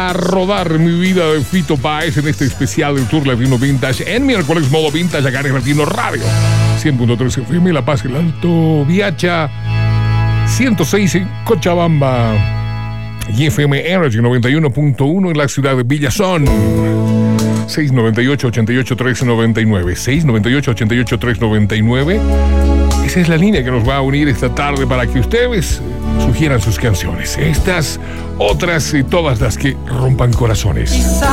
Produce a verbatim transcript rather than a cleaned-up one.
a rodar mi vida de Fito Páez en este especial del Tour Latino Vintage en miércoles modo vintage acá en Latino Radio cien punto tres F M La Paz, el Alto Viacha, ciento seis en Cochabamba y F M Energy noventa y uno punto uno en la ciudad de Villazón. seis noventa y ocho, ochenta y ocho, tres noventa y nueve seis noventa y ocho, ochenta y ocho, tres noventa y nueve. Esa es la línea que nos va a unir esta tarde para que ustedes sugieran sus canciones. Estas, otras y todas las que rompan corazones.